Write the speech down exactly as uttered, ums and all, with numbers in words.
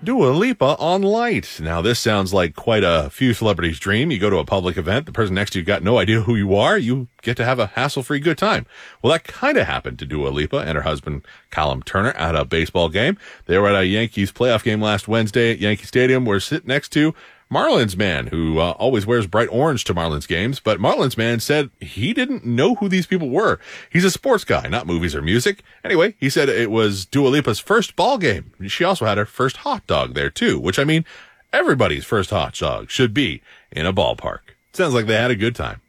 Dua Lipa on Light. Now, this sounds like quite a few celebrities' dream. You go to a public event, the person next to you got no idea who you are, you get to have a hassle-free good time. Well, that kind of happened to Dua Lipa and her husband, Callum Turner, at a baseball game. They were at a Yankees playoff game last Wednesday at Yankee Stadium. We're sitting next to Marlins man, who uh, always wears bright orange to Marlins games, but Marlins man said he didn't know who these people were. He's a sports guy, not movies or music. Anyway, he said it was Dua Lipa's first ball game. She also had her first hot dog there, too, which, I mean, everybody's first hot dog should be in a ballpark. Sounds like they had a good time.